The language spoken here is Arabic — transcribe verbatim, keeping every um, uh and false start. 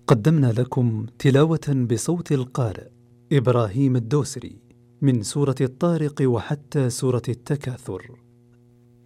قدمنا لكم تلاوة بصوت القارئ إبراهيم الدوسري من سورة الطارق وحتى سورة التكاثر.